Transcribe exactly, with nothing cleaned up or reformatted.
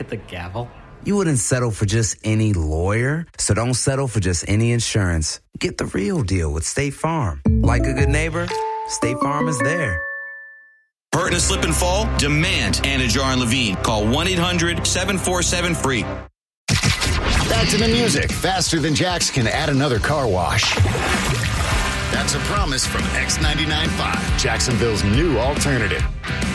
at the gavel. You wouldn't settle for just any lawyer, so don't settle for just any insurance. Get the real deal with State Farm. Like a good neighbor, State Farm is there. Hurt in a slip and fall? Demand Anna Jar and Levine. Call one eight hundred seven four seven free. Back to the music. Faster than Jax can add another car wash. That's a promise from X ninety-nine point five, Jacksonville's new alternative.